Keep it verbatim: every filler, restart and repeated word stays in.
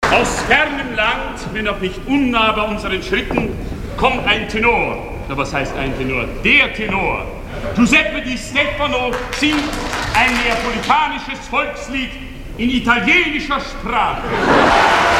Aus fernem Land, wenn auch nicht unnah bei unseren Schritten, kommt ein Tenor. Na, was heißt ein Tenor? Der Tenor. Giuseppe Di Stefano singt ein neapolitanisches Volkslied in italienischer Sprache.